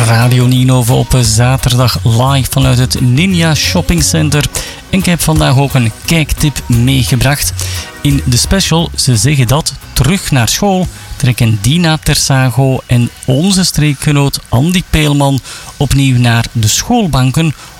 Radio Nienhoven op zaterdag live vanuit het Ninja Shopping Center. En ik heb vandaag ook een kijktip meegebracht. In de special, ze zeggen dat, terug naar school, trekken Dina Tersago en onze streekgenoot Andy Peelman opnieuw naar de schoolbanken